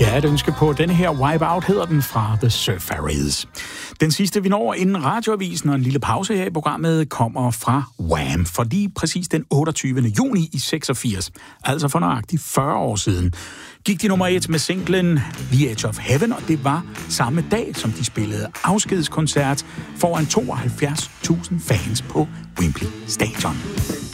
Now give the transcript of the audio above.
Ja, et ønske på denne her Wipeout hedder den fra The Surfaris. Den sidste, vi når inden radioavisen og en lille pause her i programmet, kommer fra Wham! For lige præcis den 28. juni i 86, altså for nøjagtigt 40 år siden, gik de nummer 1 med singlen The Edge of Heaven, og det var samme dag, som de spillede afskedskoncert foran 72.000 fans på Wembley Stadion.